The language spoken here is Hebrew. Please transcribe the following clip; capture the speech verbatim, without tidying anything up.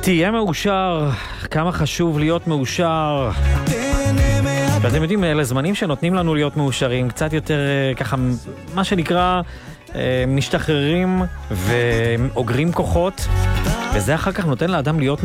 תהיה מאושר, כמה חשוב להיות מאושר. ואתם יודעים, אלה זמנים שנותנים לנו להיות מאושרים, קצת יותר ככה, מה שנקרא, משתחררים ואוגרים כוחות, וזה אחר כך נותן לאדם להיות